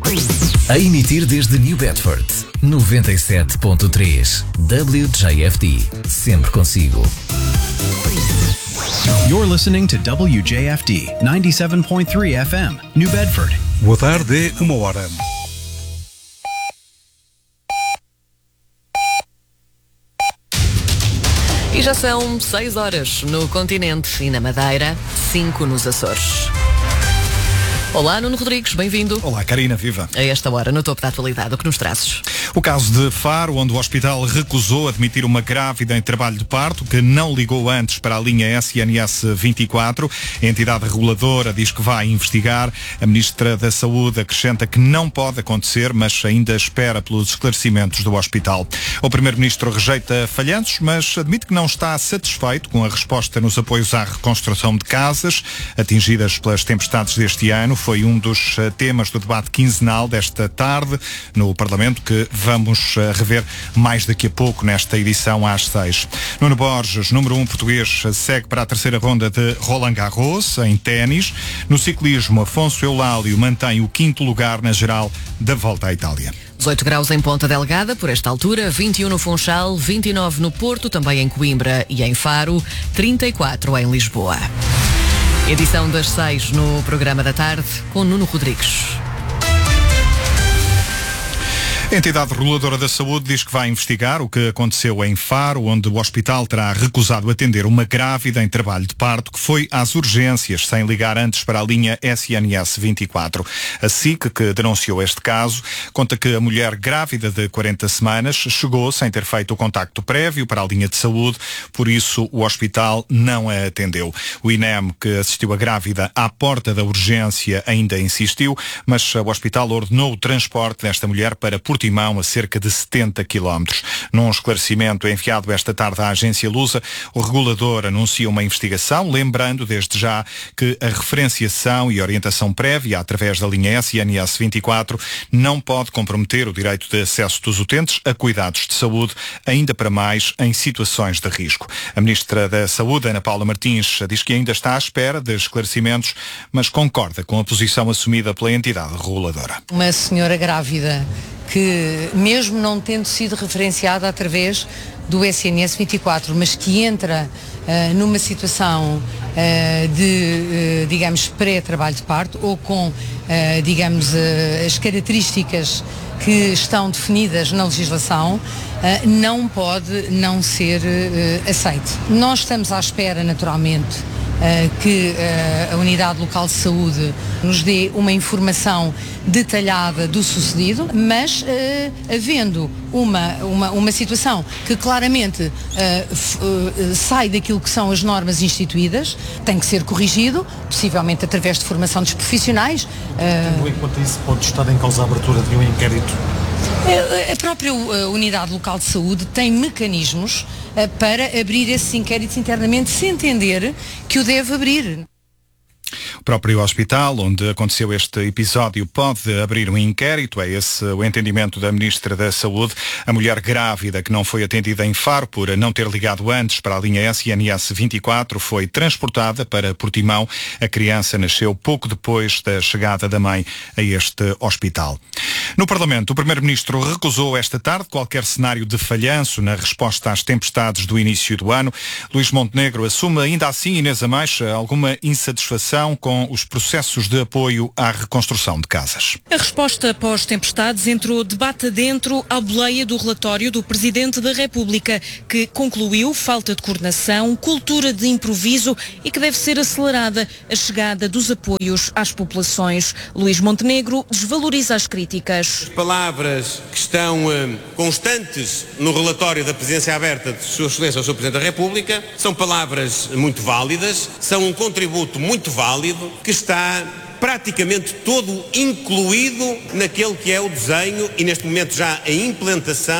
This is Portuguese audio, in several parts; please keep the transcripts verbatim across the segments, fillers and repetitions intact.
A emitir desde New Bedford, noventa e sete ponto três W J F D, sempre consigo. You're listening to W J F D ninety-seven point three F M, New Bedford. Boa tarde, é uma hora. E já são seis horas no continente e na Madeira, cinco nos Açores. Olá, Nuno Rodrigues, bem-vindo. Olá, Karina, viva. A esta hora, no topo da atualidade, o que nos trazes? O caso de Faro, onde o hospital recusou admitir uma grávida em trabalho de parto que não ligou antes para a linha S N S vinte e quatro. A entidade reguladora diz que vai investigar. A Ministra da Saúde acrescenta que não pode acontecer, mas ainda espera pelos esclarecimentos do hospital. O Primeiro-Ministro rejeita falhanços, mas admite que não está satisfeito com a resposta nos apoios à reconstrução de casas atingidas pelas tempestades deste ano. Foi um dos temas do debate quinzenal desta tarde no Parlamento, que vamos rever mais daqui a pouco nesta edição às seis. Nuno Borges, número um português, segue para a terceira ronda de Roland Garros, em ténis. No ciclismo, Afonso Eulálio mantém o quinto lugar na geral da Volta à Itália. dezoito graus em Ponta Delgada, por esta altura, vinte e um no Funchal, vinte e nove no Porto, também em Coimbra e em Faro, trinta e quatro em Lisboa. Edição das seis no programa da tarde, com Nuno Rodrigues. A entidade reguladora da saúde diz que vai investigar o que aconteceu em Faro, onde o hospital terá recusado atender uma grávida em trabalho de parto que foi às urgências, sem ligar antes para a linha S N S vinte e quatro. A S I C, que denunciou este caso, conta que a mulher grávida de quarenta semanas chegou sem ter feito o contacto prévio para a linha de saúde, por isso o hospital não a atendeu. O I N E M, que assistiu a grávida à porta da urgência, ainda insistiu, mas o hospital ordenou o transporte desta mulher para Portimão, a cerca de setenta quilómetros. Num esclarecimento enviado esta tarde à agência Lusa, o regulador anuncia uma investigação, lembrando desde já que a referenciação e orientação prévia através da linha S N S vinte e quatro não pode comprometer o direito de acesso dos utentes a cuidados de saúde, ainda para mais em situações de risco. A Ministra da Saúde, Ana Paula Martins, diz que ainda está à espera de esclarecimentos, mas concorda com a posição assumida pela entidade reguladora. Uma senhora grávida que, mesmo não tendo sido referenciada através do S N S vinte e quatro, mas que entra uh, numa situação uh, de, uh, digamos, pré-trabalho de parto ou com, uh, digamos, uh, as características que estão definidas na legislação, uh, não pode não ser uh, aceite. Nós estamos à espera, naturalmente, Uh, que uh, a Unidade Local de Saúde nos dê uma informação detalhada do sucedido, mas uh, havendo uma, uma, uma situação que claramente uh, f, uh, sai daquilo que são as normas instituídas, tem que ser corrigido, possivelmente através de formação dos profissionais. Uh, Tendo em conta isso, pode estar em causa a abertura de um inquérito? A própria Unidade Local de Saúde tem mecanismos para abrir esses inquéritos internamente, se entender que o deve abrir. O próprio hospital onde aconteceu este episódio pode abrir um inquérito, é esse o entendimento da Ministra da Saúde. A mulher grávida que não foi atendida em Faro por não ter ligado antes para a linha S N S vinte e quatro foi transportada para Portimão. A criança nasceu pouco depois da chegada da mãe a este hospital. No Parlamento, o Primeiro-Ministro recusou esta tarde qualquer cenário de falhanço na resposta às tempestades do início do ano. Luís Montenegro assume ainda assim, Inês Amais, alguma insatisfação com os processos de apoio à reconstrução de casas. A resposta pós-tempestades entrou debate adentro à boleia do relatório do Presidente da República, que concluiu falta de coordenação, cultura de improviso e que deve ser acelerada a chegada dos apoios às populações. Luís Montenegro desvaloriza as críticas. As palavras que estão eh, constantes no relatório da Presidência Aberta de Sua Excelência, o Senhor Presidente da República, são palavras muito válidas, são um contributo muito válido, que está praticamente todo incluído naquele que é o desenho e neste momento já a implantação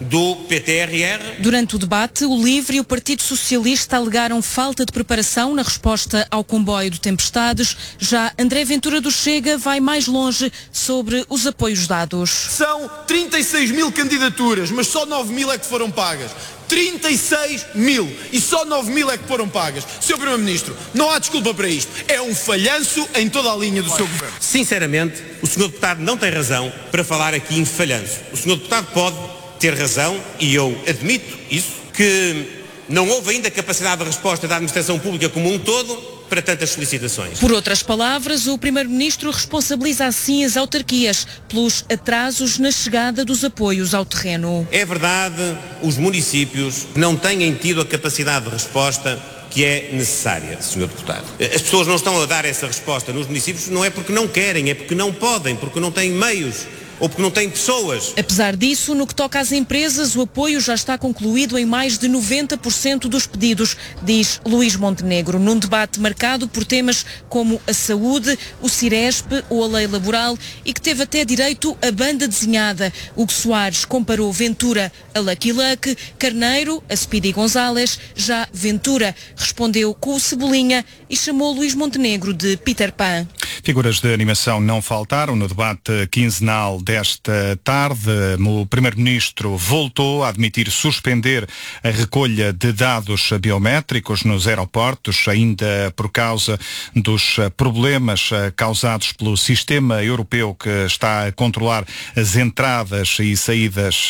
do P T R R. Durante o debate, o LIVRE e o Partido Socialista alegaram falta de preparação na resposta ao comboio de tempestades. Já André Ventura do Chega vai mais longe sobre os apoios dados. São trinta e seis mil candidaturas, mas só nove mil é que foram pagas. trinta e seis mil e só nove mil é que foram pagas. senhor Primeiro-Ministro, não há desculpa para isto. É um falhanço em toda a linha do seu governo. Sinceramente, o senhor Deputado não tem razão para falar aqui em falhanço. O senhor Deputado pode ter razão, e eu admito isso, que não houve ainda capacidade de resposta da administração pública como um todo para tantas solicitações. Por outras palavras, o Primeiro-Ministro responsabiliza assim as autarquias pelos atrasos na chegada dos apoios ao terreno. É verdade, os municípios não têm tido a capacidade de resposta que é necessária, senhor Deputado. As pessoas não estão a dar essa resposta nos municípios, não é porque não querem, é porque não podem, porque não têm meios, ou porque não têm pessoas. Apesar disso, no que toca às empresas, o apoio já está concluído em mais de noventa por cento dos pedidos, diz Luís Montenegro, num debate marcado por temas como a saúde, o Ciresp ou a lei laboral, e que teve até direito a banda desenhada. Hugo Soares comparou Ventura a Lucky Luck, Carneiro a Speedy González, já Ventura respondeu com o Cebolinha e chamou Luís Montenegro de Peter Pan. Figuras de animação não faltaram no debate quinzenal desta tarde. O Primeiro-Ministro voltou a admitir suspender a recolha de dados biométricos nos aeroportos, ainda por causa dos problemas causados pelo sistema europeu que está a controlar as entradas e saídas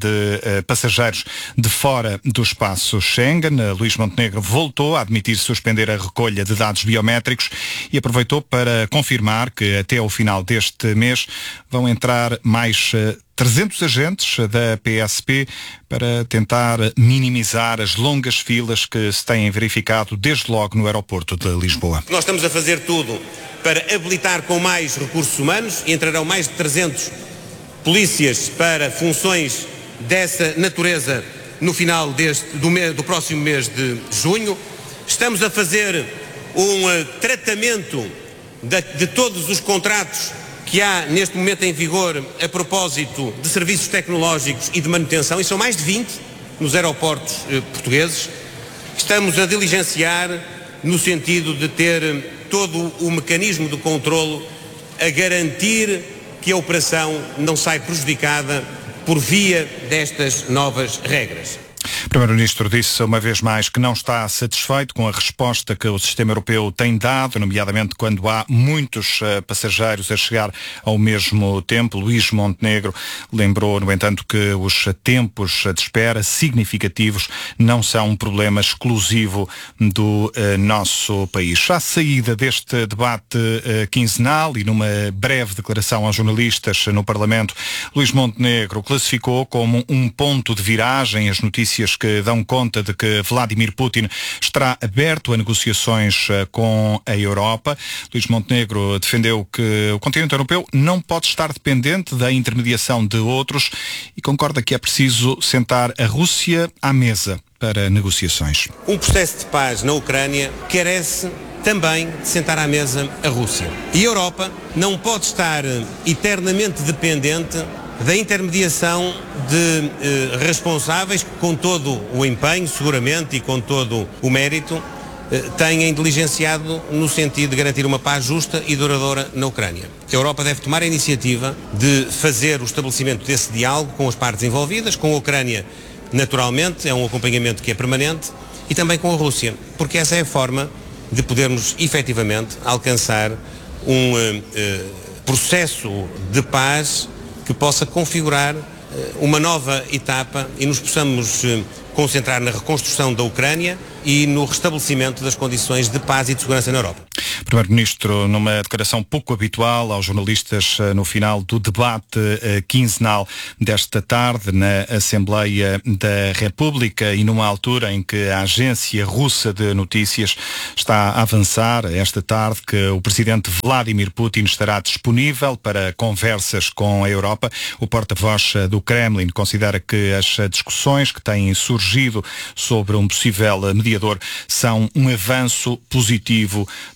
de passageiros de fora do espaço Schengen. Luís Montenegro voltou a admitir suspender a recolha de dados biométricos e aproveitou para confirmar que até ao final deste mês vão entrar mais trezentos agentes da P S P para tentar minimizar as longas filas que se têm verificado desde logo no aeroporto de Lisboa. Nós estamos a fazer tudo para habilitar com mais recursos humanos e entrarão mais de trezentos polícias para funções dessa natureza no final deste, do, mês, do próximo mês de junho. Estamos a fazer um uh, tratamento de, de todos os contratos que há neste momento em vigor a propósito de serviços tecnológicos e de manutenção, e são mais de vinte nos aeroportos uh, portugueses. Estamos a diligenciar no sentido de ter todo o mecanismo de controlo a garantir que a operação não sai prejudicada por via destas novas regras. O Primeiro-Ministro disse uma vez mais que não está satisfeito com a resposta que o sistema europeu tem dado, nomeadamente quando há muitos uh, passageiros a chegar ao mesmo tempo. Luís Montenegro lembrou, no entanto, que os tempos de espera significativos não são um problema exclusivo do uh, nosso país. À saída deste debate uh, quinzenal e numa breve declaração aos jornalistas no Parlamento, Luís Montenegro classificou como um ponto de viragem as notícias que dão conta de que Vladimir Putin estará aberto a negociações com a Europa. Luís Montenegro defendeu que o continente europeu não pode estar dependente da intermediação de outros e concorda que é preciso sentar a Rússia à mesa para negociações. Um processo de paz na Ucrânia carece também de sentar à mesa a Rússia. E a Europa não pode estar eternamente dependente da intermediação de eh, responsáveis que, com todo o empenho, seguramente, e com todo o mérito, eh, têm diligenciado no sentido de garantir uma paz justa e duradoura na Ucrânia. A Europa deve tomar a iniciativa de fazer o estabelecimento desse diálogo com as partes envolvidas, com a Ucrânia, naturalmente, é um acompanhamento que é permanente, e também com a Rússia, porque essa é a forma de podermos, efetivamente, alcançar um eh, eh, processo de paz que possa configurar uma nova etapa e nos possamos concentrar na reconstrução da Ucrânia e no restabelecimento das condições de paz e de segurança na Europa. O Primeiro-Ministro, numa declaração pouco habitual aos jornalistas no final do debate quinzenal desta tarde na Assembleia da República e numa altura em que a agência russa de notícias está a avançar esta tarde que o presidente Vladimir Putin estará disponível para conversas com a Europa. O porta-voz do Kremlin considera que as discussões que têm surgido sobre um possível mediador são um avanço positivo para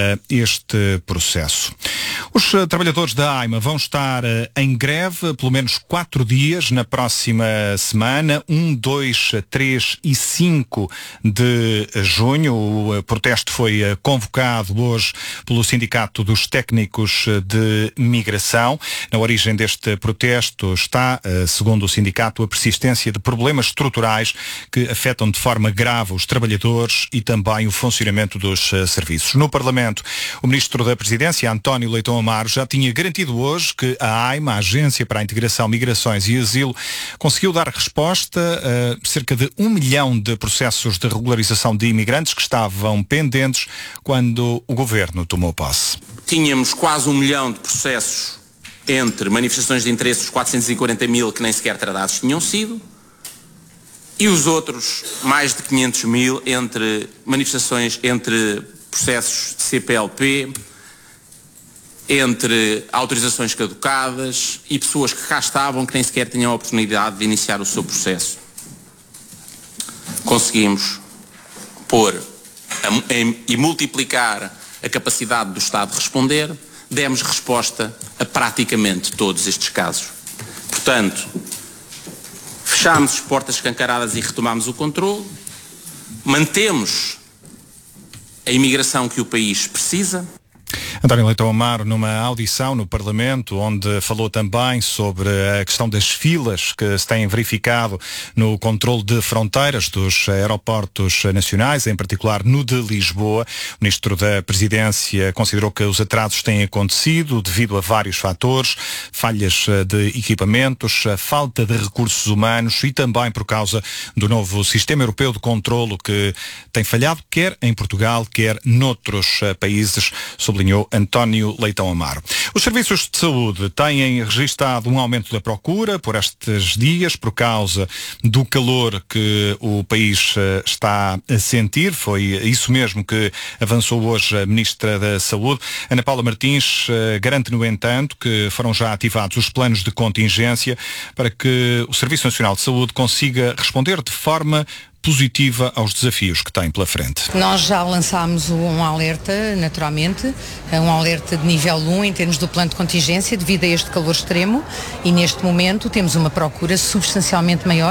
para este processo. Os uh, trabalhadores da AIMA vão estar uh, em greve pelo menos quatro dias na próxima semana, um, dois, três e cinco de junho. O uh, protesto foi uh, convocado hoje pelo Sindicato dos Técnicos de Migração. Na origem deste protesto está, uh, segundo o sindicato, a persistência de problemas estruturais que afetam de forma grave os trabalhadores e também o funcionamento dos uh, serviços. No Parlamento, o Ministro da Presidência, António Leitão Amaro, já tinha garantido hoje que a AIMA, a Agência para a Integração, Migrações e Asilo, conseguiu dar resposta a cerca de um milhão de processos de regularização de imigrantes que estavam pendentes quando o Governo tomou posse. Tínhamos quase um milhão de processos entre manifestações de interesse, os quatrocentos e quarenta mil que nem sequer tratados tinham sido, e os outros, mais de quinhentos mil, entre manifestações, entre processos de C P L P, entre autorizações caducadas e pessoas que cá estavam que nem sequer tinham a oportunidade de iniciar o seu processo. Conseguimos pôr a, em, e multiplicar a capacidade do Estado de responder, demos resposta a praticamente todos estes casos. Portanto, fechámos as portas escancaradas e retomámos o controle, mantemos a imigração que o país precisa. António Leitão Amaro, numa audição no Parlamento, onde falou também sobre a questão das filas que se têm verificado no controle de fronteiras dos aeroportos nacionais, em particular no de Lisboa. O Ministro da Presidência considerou que os atrasos têm acontecido devido a vários fatores, falhas de equipamentos, falta de recursos humanos e também por causa do novo sistema europeu de controlo que tem falhado, quer em Portugal, quer noutros países, sublinhou António Leitão Amaro. Os serviços de saúde têm registado um aumento da procura por estes dias por causa do calor que o país está a sentir. Foi isso mesmo que avançou hoje a Ministra da Saúde. Ana Paula Martins garante, no entanto, que foram já ativados os planos de contingência para que o Serviço Nacional de Saúde consiga responder de forma positiva aos desafios que tem pela frente. Nós já lançámos um alerta, naturalmente, um alerta de nível um em termos do plano de contingência devido a este calor extremo e neste momento temos uma procura substancialmente maior.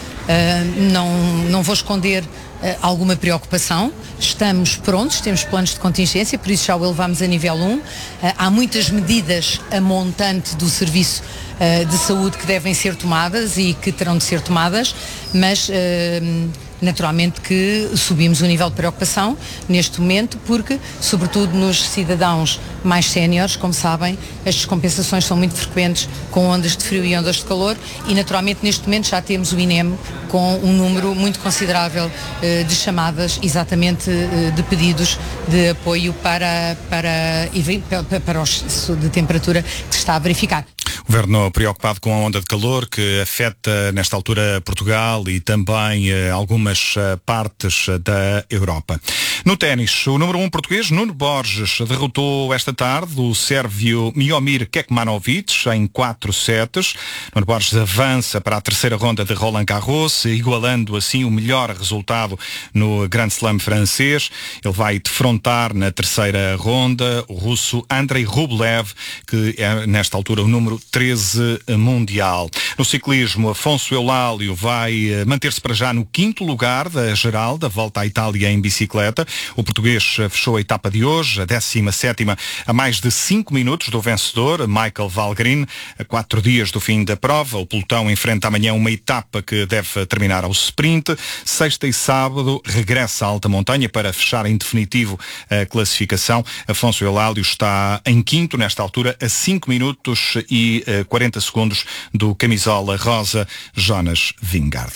Uh, não, não vou esconder uh, alguma preocupação. Estamos prontos, temos planos de contingência, por isso já o elevamos a nível um. Uh, há muitas medidas a montante do serviço uh, de saúde que devem ser tomadas e que terão de ser tomadas, mas uh, naturalmente que subimos o nível de preocupação neste momento porque, sobretudo nos cidadãos mais séniores, como sabem, as descompensações são muito frequentes com ondas de frio e ondas de calor e naturalmente neste momento já temos o INEM com um número muito considerável uh, de chamadas, exatamente uh, de pedidos de apoio para, para, para, para o excesso de temperatura que se está a verificar. O Governo preocupado com a onda de calor que afeta nesta altura Portugal e também eh, algumas eh, partes da Europa. No ténis, o número um português, Nuno Borges, derrotou esta tarde o sérvio Miomir Kekmanovic em quatro sets. Nuno Borges avança para a terceira ronda de Roland Garros, igualando assim o melhor resultado no Grand Slam francês. Ele vai defrontar na terceira ronda o russo Andrei Rublev, que é nesta altura o número treze mundial. No ciclismo, Afonso Eulálio vai manter-se para já no quinto lugar da geral da Volta à Itália em bicicleta. O português fechou a etapa de hoje, a décima sétima, a mais de cinco minutos do vencedor, Michael Valgren. A quatro dias do fim da prova, o pelotão enfrenta amanhã uma etapa que deve terminar ao sprint. Sexta e sábado regressa à alta montanha para fechar em definitivo a classificação. Afonso Eulálio está em quinto nesta altura, a cinco minutos e quarenta segundos do camisola rosa Jonas Vingegaard.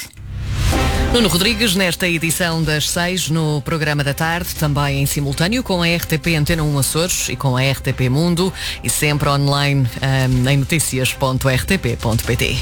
Nuno Rodrigues, nesta edição das seis, no programa da tarde, também em simultâneo com a R T P Antena um Açores e com a R T P Mundo e sempre online um, em noticias ponto r t p ponto p t.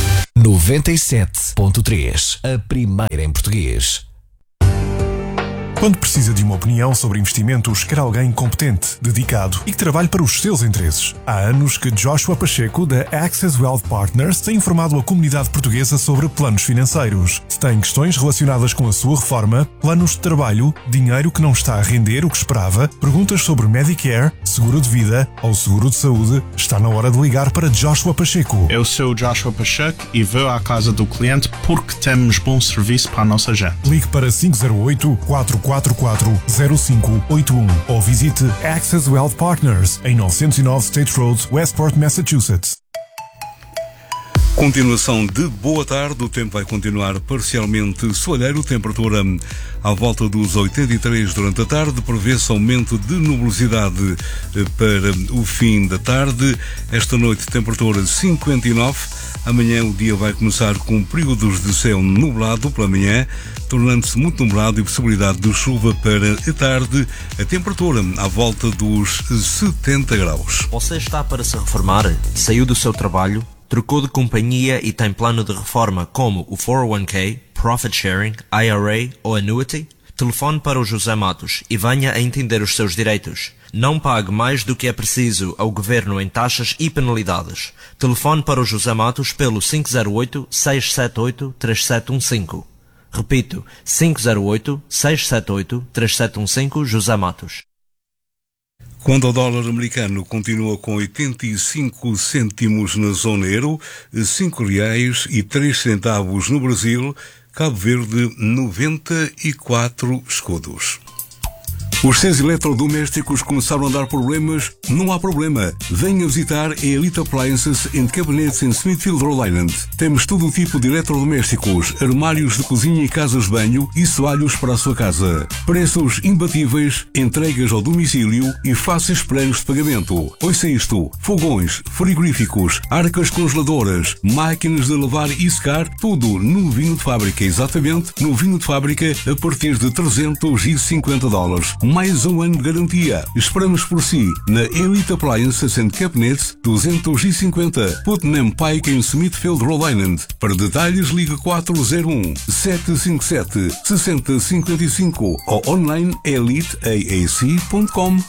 noventa e sete ponto três, a primeira em português. Quando precisa de uma opinião sobre investimentos, quer alguém competente, dedicado e que trabalhe para os seus interesses. Há anos que Joshua Pacheco, da Access Wealth Partners, tem informado a comunidade portuguesa sobre planos financeiros. Se tem questões relacionadas com a sua reforma, planos de trabalho, dinheiro que não está a render o que esperava, perguntas sobre Medicare, seguro de vida ou seguro de saúde, está na hora de ligar para Joshua Pacheco. Eu sou Joshua Pacheco e vou à casa do cliente porque temos bom serviço para a nossa gente. Ligue para cinco zero oito, quatro quatro quatro, zero cinco oito um ou visite Access Wealth Partners em novecentos e nove State Road, Westport, Massachusetts. Continuação de boa tarde, o tempo vai continuar parcialmente soalheiro, temperatura à volta dos oitenta e três durante a tarde, prevê-se aumento de nubosidade para o fim da tarde, esta noite temperatura cinquenta e nove, amanhã o dia vai começar com períodos de céu nublado pela manhã, tornando-se muito nublado e possibilidade de chuva para a tarde, a temperatura à volta dos setenta graus. Você está para se reformar? Saiu do seu trabalho? Trocou de companhia e tem plano de reforma como o quatro oh one k, Profit Sharing, I R A ou Annuity? Telefone para o José Matos e venha a entender os seus direitos. Não pague mais do que é preciso ao Governo em taxas e penalidades. Telefone para o José Matos pelo cinco zero oito, seis sete oito, três sete um cinco. Repito, cinco zero oito, seis sete oito, três sete um cinco, José Matos. Quando o dólar americano continua com oitenta e cinco cêntimos na zona euro, cinco reais e três centavos no Brasil, Cabo Verde noventa e quatro escudos. Os seus eletrodomésticos começaram a dar problemas? Não há problema. Venha visitar a Elite Appliances and Cabinets em Smithfield, Rhode Island. Temos todo o tipo de eletrodomésticos, armários de cozinha e casas de banho e soalhos para a sua casa. Preços imbatíveis, entregas ao domicílio e fáceis planos de pagamento. Ouça isto: fogões, frigoríficos, arcas congeladoras, máquinas de lavar e secar, tudo novinho de fábrica, exatamente novinho de fábrica a partir de trezentos e cinquenta dólares. Mais um ano de garantia. Esperamos por si na Elite Appliances and Cabinets duzentos e cinquenta Putnam Pike em Smithfield, Rhode Island. Para detalhes ligue quatro zero um, sete cinco sete, seis zero cinco cinco ou online elite a a c ponto com.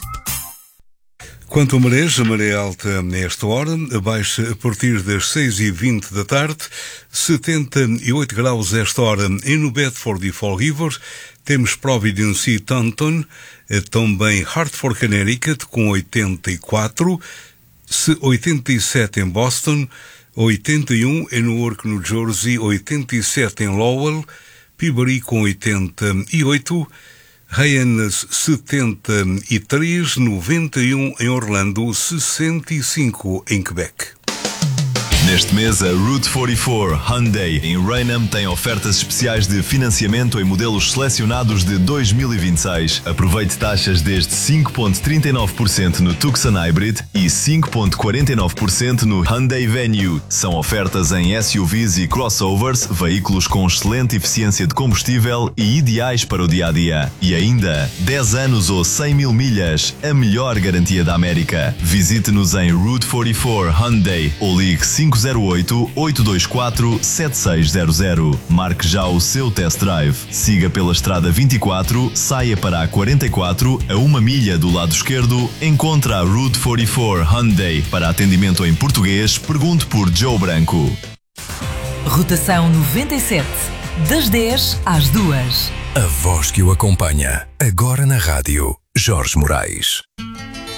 Quanto a marés, a maré alta nesta hora, baixa a partir das seis e vinte da tarde, setenta e oito graus esta hora em New Bedford e Fall River, temos Providence e Taunton, também Hartford, Connecticut, com oitenta e quatro, oitenta e sete em Boston, oitenta e um em Newark, New Jersey, oitenta e sete em Lowell, Peabody com oitenta e oito, Hyannis setenta e três, noventa e um em Orlando, sessenta e cinco em Quebec. Neste mês, a Route quarenta e quatro Hyundai em Raynham tem ofertas especiais de financiamento em modelos selecionados de dois mil e vinte e seis. Aproveite taxas desde cinco vírgula trinta e nove por cento no Tucson Hybrid e cinco vírgula quarenta e nove por cento no Hyundai Venue. São ofertas em S U Vs e crossovers, veículos com excelente eficiência de combustível e ideais para o dia-a-dia. E ainda, dez anos ou cem mil milhas, a melhor garantia da América. Visite-nos em Route quarenta e quatro Hyundai ou ligue cinco zero oito, oito dois quatro, sete seis zero zero. Marque já o seu test drive. Siga pela estrada vinte e quatro, saia para a quarenta e quatro, a uma milha do lado esquerdo, encontra a Route quarenta e quatro Hyundai. Para atendimento em português, pergunte por Joe Branco. Rotação noventa e sete, das dez às duas. A voz que o acompanha, agora na rádio, Jorge Moraes.